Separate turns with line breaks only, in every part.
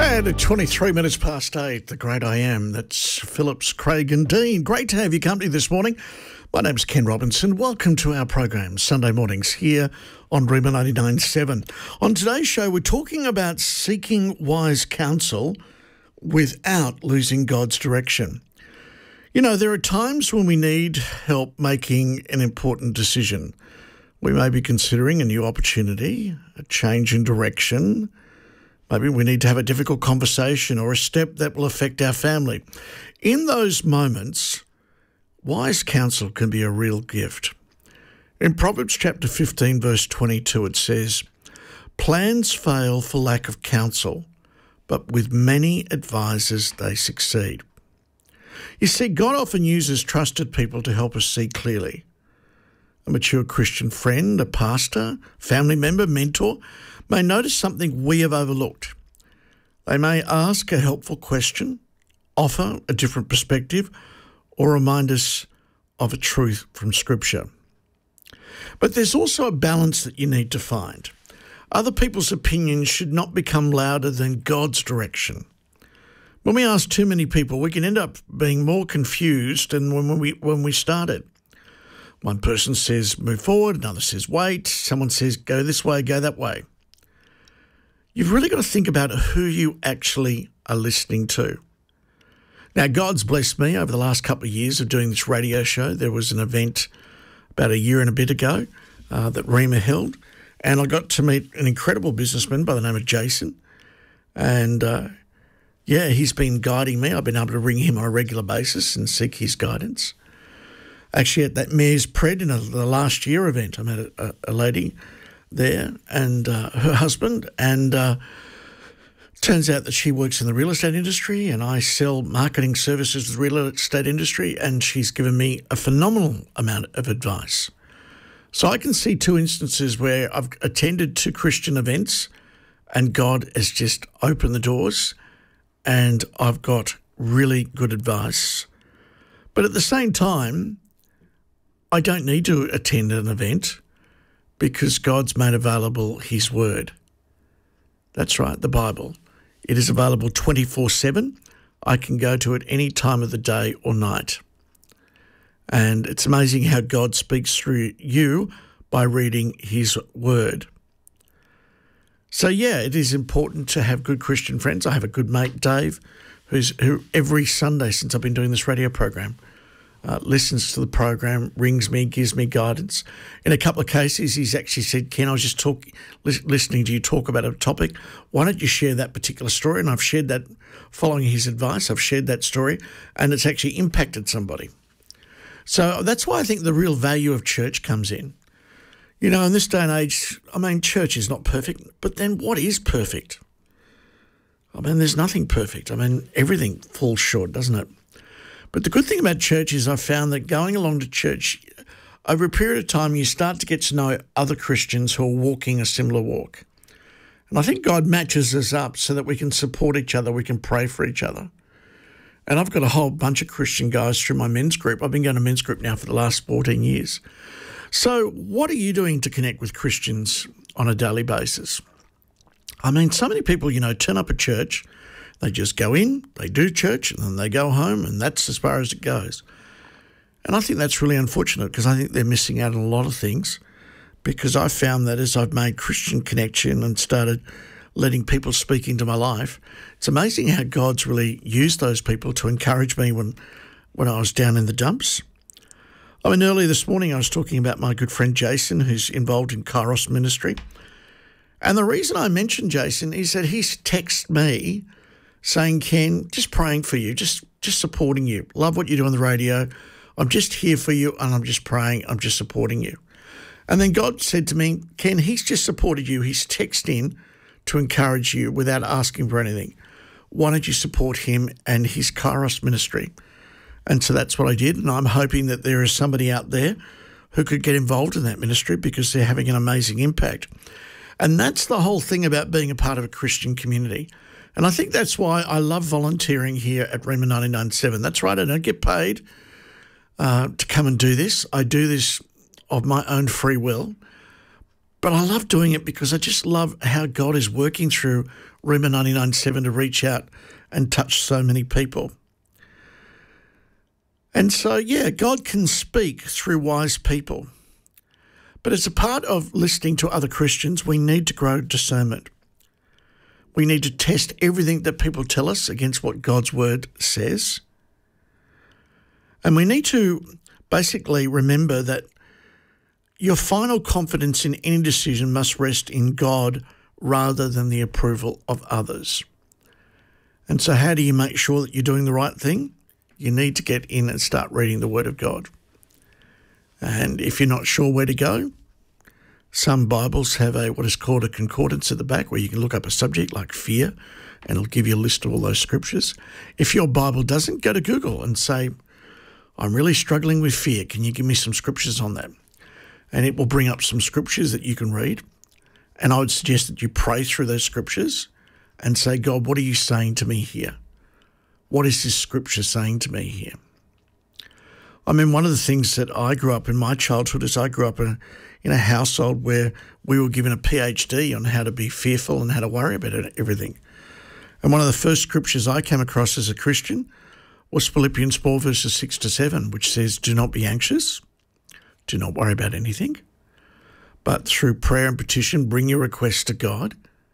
And at 23 minutes past 8, the great I am, that's Phillips, Craig and Dean. Great to have your company this morning. My name's Ken Robinson. Welcome to our program, Sunday mornings here on Rima 99.7. On today's show, we're talking about seeking wise counsel without losing God's direction. You know, there are times when we need help making an important decision. We may be considering a new opportunity, a change in direction. Maybe we need to have a difficult conversation or a step that will affect our family. In those moments, wise counsel can be a real gift. In Proverbs chapter 15, verse 22, it says, "Plans fail for lack of counsel, but with many advisors they succeed." You see, God often uses trusted people to help us see clearly. A mature Christian friend, a pastor, family member, mentor may notice something we have overlooked. They may ask a helpful question, offer a different perspective, or remind us of a truth from Scripture. But there's also a balance that you need to find. Other people's opinions should not become louder than God's direction. When we ask too many people, we can end up being more confused than when we started. One person says move forward, another says wait, someone says go this way, go that way. You've really got to think about who you actually are listening to. Now, God's blessed me over the last couple of years of doing this radio show. There was an event about a year and a bit ago that Rima held, and I got to meet an incredible businessman by the name of Jason. And, he's been guiding me. I've been able to ring him on a regular basis and seek his guidance. Actually, at that Mayor's Pred in the last year event, I met a lady there and her husband, and turns out that she works in the real estate industry and I sell marketing services to the real estate industry, and she's given me a phenomenal amount of advice. So I can see two instances where I've attended two Christian events and God has just opened the doors and I've got really good advice. But at the same time, I don't need to attend an event because God's made available his word. That's right, the Bible. It is available 24/7. I can go to it any time of the day or night. And it's amazing how God speaks through you by reading his word. So, it is important to have good Christian friends. I have a good mate, Dave, who every Sunday since I've been doing this radio program listens to the program, rings me, gives me guidance. In a couple of cases, he's actually said, "Ken, I was just listening to you talk about a topic. Why don't you share that particular story?" And I've shared that following his advice. I've shared that story, and it's actually impacted somebody. So that's why I think the real value of church comes in. You know, in this day and age, church is not perfect, but then what is perfect? There's nothing perfect. Everything falls short, doesn't it? But the good thing about church is I've found that going along to church, over a period of time, you start to get to know other Christians who are walking a similar walk. And I think God matches us up so that we can support each other, we can pray for each other. And I've got a whole bunch of Christian guys through my men's group. I've been going to men's group now for the last 14 years. So what are you doing to connect with Christians on a daily basis? So many people, turn up at church. They just go in, they do church, and then they go home, and that's as far as it goes. And I think that's really unfortunate because I think they're missing out on a lot of things, because I found that as I've made Christian connection and started letting people speak into my life, it's amazing how God's really used those people to encourage me when I was down in the dumps. Earlier this morning I was talking about my good friend Jason, who's involved in Kairos ministry. And the reason I mentioned Jason is that he's texted me saying, "Ken, just praying for you, just supporting you. Love what you do on the radio. I'm just here for you and I'm just praying. I'm just supporting you." And then God said to me, "Ken, he's just supported you. He's texted in to encourage you without asking for anything. Why don't you support him and his Kairos ministry?" And so that's what I did. And I'm hoping that there is somebody out there who could get involved in that ministry because they're having an amazing impact. And that's the whole thing about being a part of a Christian community. And I think that's why I love volunteering here at Rima 99.7. That's right, I don't get paid to come and do this. I do this of my own free will. But I love doing it because I just love how God is working through Rhema 99.7 to reach out and touch so many people. And so, yeah, God can speak through wise people. But as a part of listening to other Christians, we need to grow discernment. We need to test everything that people tell us against what God's word says. And we need to basically remember that your final confidence in any decision must rest in God rather than the approval of others. And so how do you make sure that you're doing the right thing? You need to get in and start reading the Word of God. And if you're not sure where to go, some Bibles have what is called a concordance at the back where you can look up a subject like fear and it'll give you a list of all those scriptures. If your Bible doesn't, go to Google and say, I'm really struggling with fear. Can you give me some scriptures on that? And it will bring up some scriptures that you can read. And I would suggest that you pray through those scriptures and say, God, what are you saying to me here? What is this scripture saying to me here? I mean, one of the things that I grew up in my childhood is I grew up in a household where we were given a PhD on how to be fearful and how to worry about everything. And one of the first scriptures I came across as a Christian was Philippians 4 verses 6 to 7, which says, do not be anxious. Do not worry about anything, but through prayer and petition, bring your requests to God.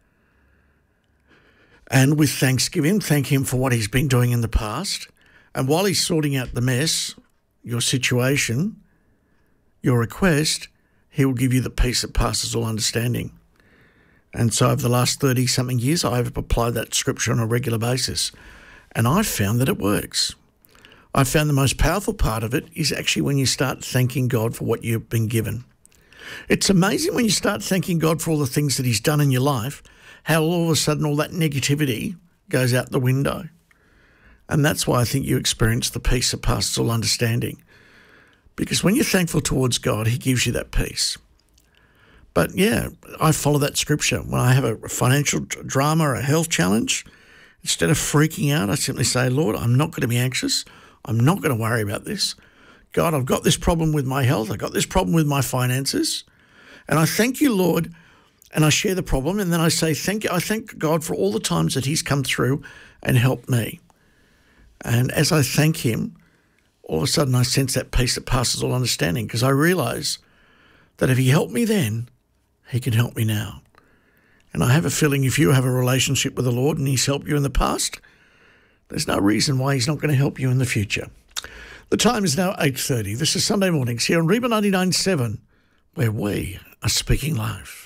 And with thanksgiving, thank him for what he's been doing in the past. And while he's sorting out the mess, your situation, your request, he will give you the peace that passes all understanding. And so over the last 30-something years, I've applied that scripture on a regular basis. And I've found that it works. I found the most powerful part of it is actually when you start thanking God for what you've been given. It's amazing when you start thanking God for all the things that he's done in your life, how all of a sudden all that negativity goes out the window. And that's why I think you experience the peace that passes all understanding. Because when you're thankful towards God, he gives you that peace. But yeah, I follow that scripture. When I have a financial drama or a health challenge, instead of freaking out, I simply say, Lord, I'm not going to be anxious. I'm not going to worry about this. God, I've got this problem with my health. I've got this problem with my finances. And I thank you, Lord, and I share the problem. And then I say, thank you. I thank God for all the times that he's come through and helped me. And as I thank him, all of a sudden I sense that peace that passes all understanding because I realize that if he helped me then, he can help me now. And I have a feeling if you have a relationship with the Lord and he's helped you in the past, there's no reason why he's not going to help you in the future. The time is now 8:30. This is Sunday mornings here on Rhema 99.7, where we are speaking life.